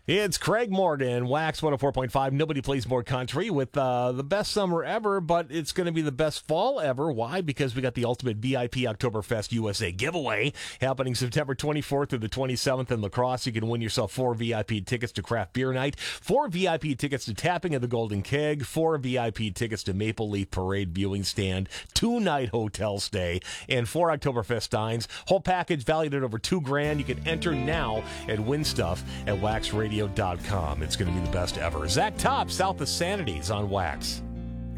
It's Craig Morgan, Wax 104.5. Nobody plays more country with the best summer ever, but it's going to be the best fall ever. Why? Because we got the ultimate VIP Oktoberfest USA giveaway happening September 24th through the 27th in La Crosse. You can win yourself 4 VIP tickets to Craft Beer Night, 4 VIP tickets to Tapping of the Golden Keg, 4 VIP tickets to Maple Leaf Parade viewing stand, 2-night hotel stay, and 4 Oktoberfest steins. Whole package valued at over $2,000. You can enter now and win stuff at waxradio.com. It's going to be the best ever. Zach Top, South of Sanities on Wax.